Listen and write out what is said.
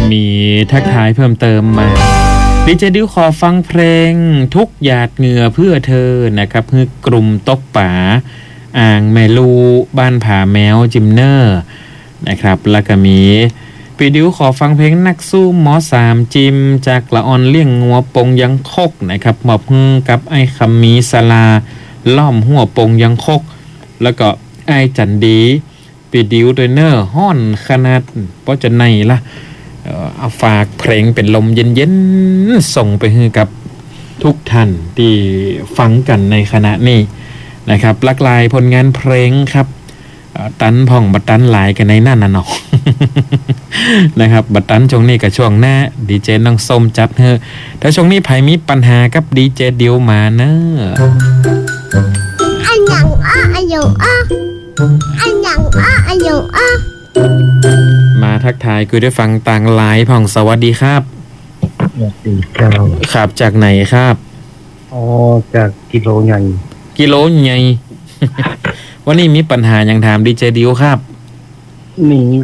มีทักทายเพิ่มเติมมาดีเจดิวขอฟังเพลงทุกหยาดเหงื่อเพื่อเธอนะครับคือกลุ่มตกป่าอ่างแมลูบ้านผาแมวจิมเนอร์นะครับแล้วก็มีปีดิวขอฟังเพลงนักสู้หมอสามจิมจากละออนเลี่ยงงัวปงยังคกนะครับมอบฮือกับไอ้คำมีสลาล่อมหัวปงยังคกแล้วก็ไอ้จันดีปีดิวโดยเนอร์ฮ้อนขนาดเพราะจะไหนล่ะเอาฝากเพลงเป็นลมเย็นๆส่งไปให้กับทุกท่านที่ฟังกันในขณะนี้นะครับหลากหลายผลงานเพลงครับตันพ่องบัดตันหลายกันในนั่นน่ะเนาะ นะครับบัดตันช่วงนี้กับช่วงหน้าดีเจน้องส้มจัดเฮอถ้าช่วงนี้ไผมีปัญหากับดีเจเดียวมาเนอะอันยังอันยังอันยังอันยังมาทักทายคุยได้ฟังต่างหลายพ่องสวัสดีครับสวัสดีครับครับจากไหนครับจากกิโลใหญ่วันนี้มีปัญหาอย่างถามดีเจดิวครับมี